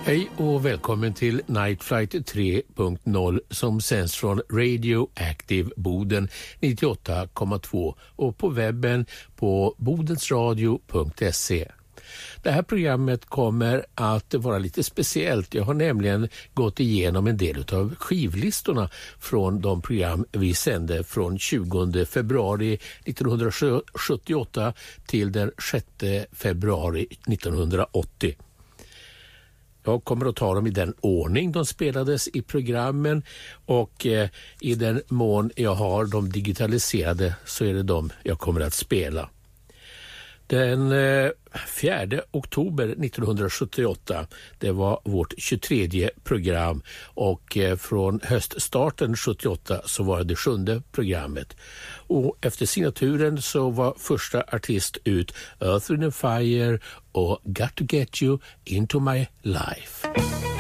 Hej och välkommen till Night Flight 3.0 som sänds från Radio Active Boden 98,2 och på webben på bodensradio.se. Det här programmet kommer att vara lite speciellt. Jag har nämligen gått igenom en del av skivlistorna från de program vi sände från 20 februari 1978 till den 6 februari 1980. Jag kommer att ta dem i den ordning de spelades i programmen och i den mån jag har dem digitaliserade så är det de jag kommer att spela. Den 4 oktober 1978, det var vårt 23 program och från höststarten 78 så var det 7:e programmet. Och efter signaturen så var första artist ut Earth, Wind & Fire och Got to Get You Into My Life.